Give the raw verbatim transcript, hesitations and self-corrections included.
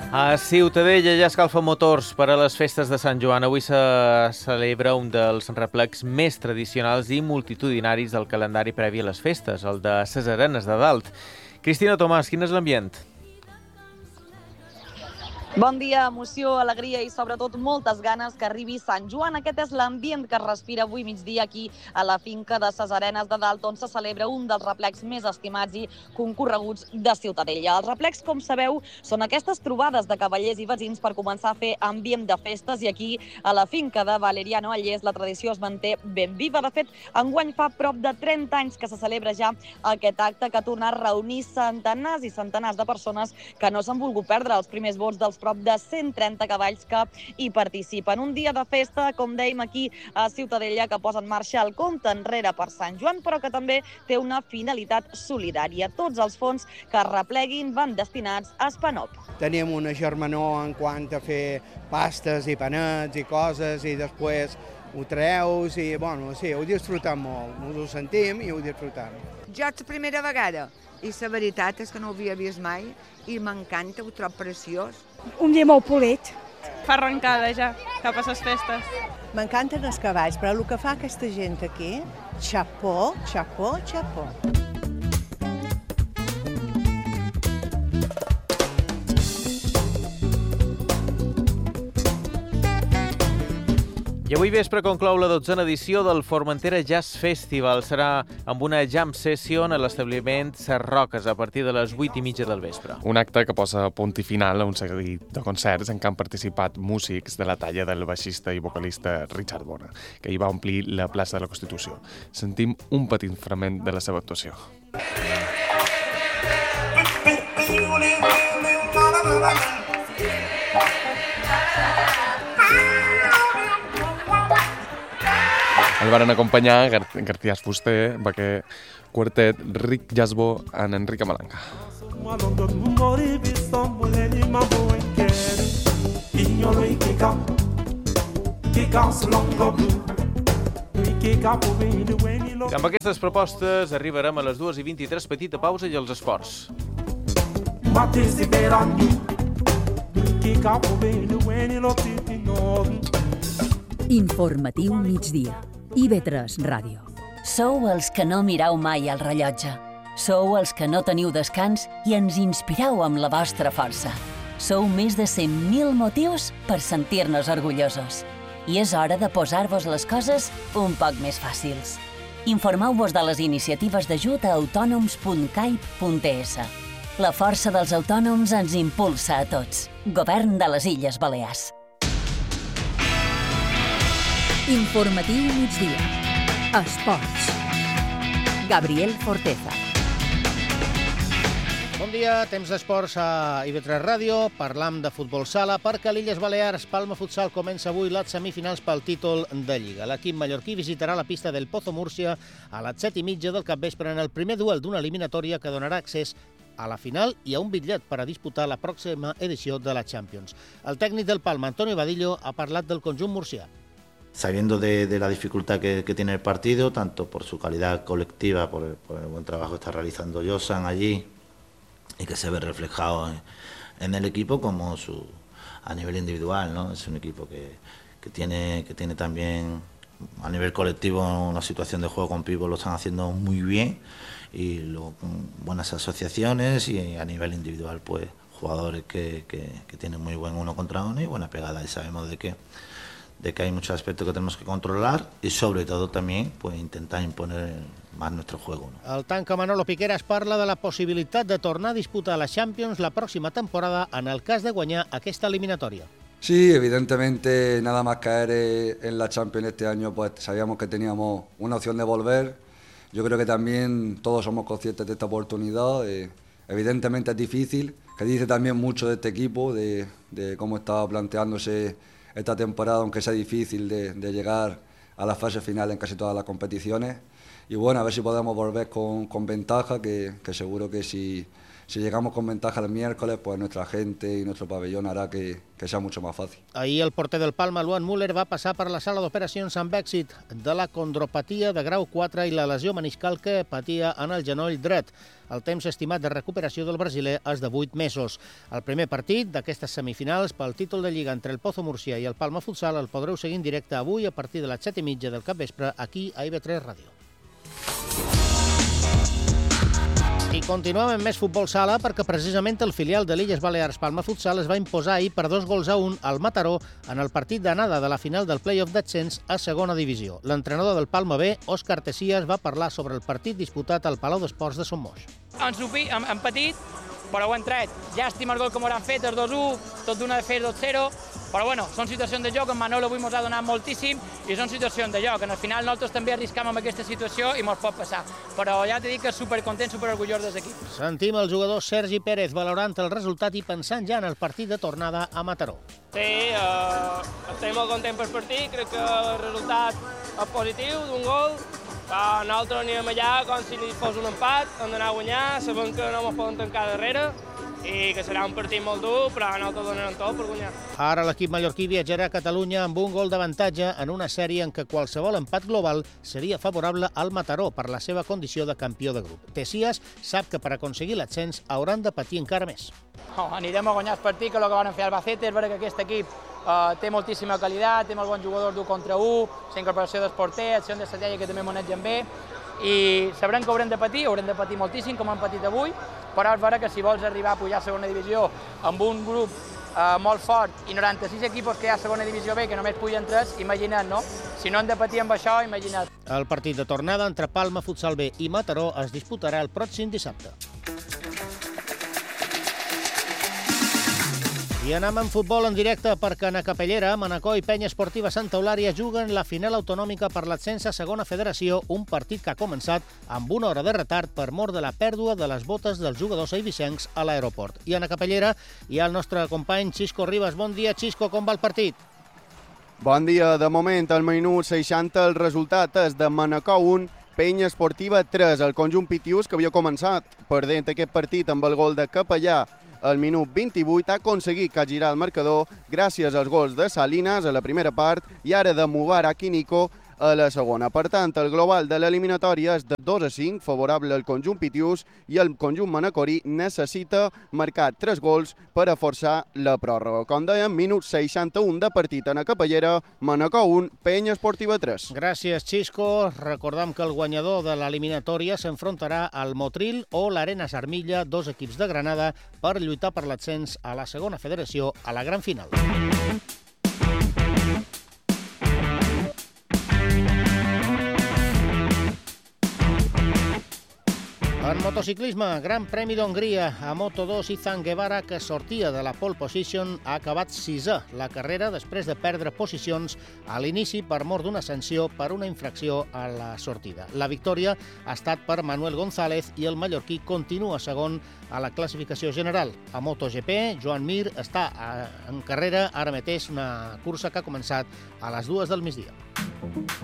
A Ciutadella ja escalfa motors per a les festes de Sant Joan. Avui se celebra un dels replecs més tradicionals i multitudinaris del calendari previ a les festes, el de ses Arenes de Dalt. Cristina Tomàs, quin és l'ambient? Bon dia, emoció, alegria i sobretot moltes ganes que arribi Sant Joan. Aquest és l'ambient que es respira avui migdia aquí a la finca de ses Arenes de Dalt, on se celebra un dels replecs més estimats i concorreguts de Ciutadella. Els replecs, com sabeu, són aquestes trobades de cavallers i veïns per començar a fer ambient de festes, i aquí a la finca de Valeriano Allés la tradició es manté ben viva. De fet, enguany fa prop de trenta anys que se celebra ja aquest acte que ha tornat a reunir centenars i centenars de persones que no s'han volgut perdre els primers vots dels prop de cent trenta cavalls que hi participen. Un dia de festa, com dèiem aquí a Ciutadella, que posa en marxa el compte enrere per Sant Joan, però que també té una finalitat solidària. Tots els fons que es repleguin van destinats a Spanop. Tenim una germanor en quant a fer pastes i panets i coses, i després ho treus i, bueno, sí, ho disfrutem molt. Ens ho sentim i ho disfrutem. Jo és la primera vegada i la veritat és que no ho havia vist mai i m'encanta, ho trobo preciós. Un dia molt polit. Fa arrencada ja, cap a les festes. M'encanten els cavalls, però el que fa aquesta gent aquí, xapó, xapó, xapó. I avui vespre conclou la dotzena edició del Formentera Jazz Festival. Serà amb una jam session a l'establiment Ses Roques a partir de les vuit i mitja del vespre. Un acte que posa punt i final a un seguit de concerts en què han participat músics de la talla del baixista i vocalista Richard Bona, que hi va omplir la plaça de la Constitució. Sentim un petit fragment de la seva actuació. El van acompanyar García Fuster, Baquer, Quartet, Rick Jasbo en Enrique Malanga. I amb aquestes propostes arribarem a les dues i vint-i-tres, petita pausa i els esports. Informatiu migdia. I ve tres Ràdio. Sou els que no mireu mai el rellotge. Sou els que no teniu descans i ens inspireu amb la vostra força. Sou més de cent mil motius per sentir-nos orgullosos. I és hora de posar-vos les coses un poc més fàcils. Informeu-vos de les iniciatives d'ajut a autònoms punt caip punt es. La força dels autònoms ens impulsa a tots. Govern de les Illes Balears. Informatiu migdia. Esports. Gabriel Forteza. Bon dia, temps d'esports a I V tres Ràdio. Parlam de futbol sala perquè a l'Illes Balears Palma Futsal comença avui les semifinals pel títol de Lliga. L'equip mallorquí visitarà la pista del Pozo Múrcia a les set i mitja del capvespre en el primer duel d'una eliminatòria que donarà accés a la final i a un bitllet per a disputar la pròxima edició de la Champions. El tècnic del Palma, Antonio Vadillo, ha parlat del conjunt murcià. Sabiendo de, de la dificultad que, que tiene el partido, tanto por su calidad colectiva, por el, por el buen trabajo que está realizando Josan allí y que se ve reflejado en, en el equipo, como su, a nivel individual, ¿no? Es un equipo que, que, tiene, que tiene también a nivel colectivo una situación de juego con pívot, lo están haciendo muy bien, y luego con buenas asociaciones, y a nivel individual pues jugadores que, que, que tienen muy buen uno contra uno y buena pegada, y sabemos de que de que hay muchos aspectos que tenemos que controlar y sobre todo también pues intentar imponer más nuestro juego, ¿no? El tanca Manolo Piqueras parla de la possibilitat de tornar a disputar la Champions la próxima temporada en el cas de guanyar aquesta eliminatoria. Sí, evidentemente nada más caer en la Champions este año pues sabíamos que teníamos una opción de volver. Yo creo que también todos somos conscientes de esta oportunidad. Eh, evidentemente es difícil, que dice también mucho de este equipo, de, de cómo estaba planteándose esta temporada, aunque sea difícil de, de llegar a la fase final en casi todas las competiciones. Y bueno, a ver si podemos volver con, con ventaja, que, que seguro que si, si llegamos con ventaja el miércoles, pues nuestra gente y nuestro pabellón hará que, que sea mucho más fácil. Ahir el porter del Palma, Luan Müller, va passar per la sala d'operacions amb èxit de la condropatia de grau quatre i la lesió meniscal que patia en el genoll dret. El temps estimat de recuperació del brasiler és de vuit mesos. El primer partit d'aquestes semifinals pel títol de Lliga entre el Pozo Murcia i el Palma Futsal el podreu seguir en directe avui a partir de les set i mitja del capvespre aquí a I V tres Ràdio. I continuem amb més futbol sala perquè precisament el filial de l'Illes Balears Palma Futsal es va imposar ahir per dos gols a un al Mataró en el partit d'anada de la final del play-off d'ascens a segona divisió. L'entrenador del Palma B, Òscar Tessias, va parlar sobre el partit disputat al Palau d'Esports de Son Moix. Hem, hem patit, però ho hem tret. Llàstima el gol com ho han fet, el dos u, tot d'una de fer dos zero, però bueno, són situacions de joc, en Manolo avui ens ha donat moltíssim i són situacions de joc. En el final nosaltres també arriscam amb aquesta situació i ens pot passar, però ja t'he dit que supercontent, superorgullós de l'equip. Sentim el jugador Sergi Pérez valorant el resultat i pensant ja en el partit de tornada a Mataró. Sí, eh, estem molt contents pel partit, crec que el resultat és positiu, d'un gol. Uh, nosaltres anirem allà com si fos un empat, hem d'anar a guanyar, sabem que no ens poden tancar darrere i que serà un partit molt dur, però nosaltres donarem tot per guanyar. Ara l'equip mallorquí viatjarà a Catalunya amb un gol d'avantatge en una sèrie en què qualsevol empat global seria favorable al Mataró per la seva condició de campió de grup. Tessias sap que per aconseguir l'ascens hauran de patir encara més. Oh, anirem a guanyar el partit, que és el que van fer al Albacete. És vera que aquest equip uh, té moltíssima qualitat, té molt bons jugadors d'un contra un, la incorporació dels porters, acció de Satella que també manegen bé, i sabrem que haurem de patir, haurem de patir moltíssim com han patit avui, però és vera que si vols arribar a pujar a segona divisió amb un grup uh, molt fort i noranta-sis equipos que hi ha a segona divisió B que només pugen tres, imagina't, no? Si no hem de patir amb això, imagina't. El partit de tornada entre Palma Futsal B i Mataró es disputarà el pròxim dissabte. I anem en futbol en directe perquè a Capellera, Manacor i Penya Esportiva Santa Eulària juguen la final autonòmica per l'ascens a segona federació, un partit que ha començat amb una hora de retard per mor de la pèrdua de les botes dels jugadors eivissencs a l'aeroport. I a Capellera hi ha el nostre company Xisco Ribas. Bon dia, Xisco, com va el partit? Bon dia. De moment, al minut seixanta, el resultat és de Manacor un, Penya Esportiva tres. El conjunt pitius, que havia començat perdent aquest partit amb el gol de Capellà al minut vint-i-vuit, ha aconseguit capgirar el marcador gràcies als gols de Salinas a la primera part i ara de Mubarak i Nico a la segona. Per tant, el global de l'eliminatòria és de dos a cinc, favorable al conjunt pitius, i el conjunt manacorí necessita marcar tres gols per a forçar la pròrroga. Com dèiem, minut seixanta-un de partit en a Capellera, Manacor un, Penya Esportiva tres. Gràcies, Xisco. Recordam que el guanyador de l'eliminatòria s'enfrontarà al Motril o l'Arenas Armilla, dos equips de Granada, per lluitar per l'ascens a la segona federació a la gran final. En motociclisme, Gran Premi d'Hongria, a Moto dos, Izan Guevara, que sortia de la pole position, ha acabat sisè la carrera després de perdre posicions a l'inici per mort d'una sanció per una infracció a la sortida. La victòria ha estat per Manuel González i el mallorquí continua segon a la classificació general. A MotoGP, Joan Mir està en carrera ara mateix, una cursa que ha començat a les dues del migdia.